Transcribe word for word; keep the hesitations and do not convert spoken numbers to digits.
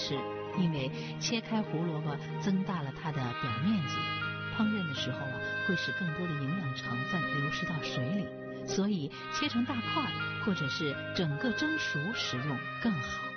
吃，因为切开胡萝卜增大了它的表面积，烹饪的时候啊会使更多的营养成分流失到水里，所以切成大块或者是整个蒸熟食用更好。